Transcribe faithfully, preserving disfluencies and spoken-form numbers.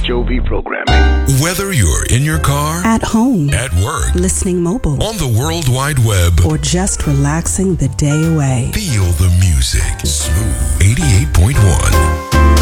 H O V programming. Whether you're in your car, at home, at work, listening mobile, on the World Wide Web, or just relaxing the day away, feel the music. Smooth eighty-eight point one.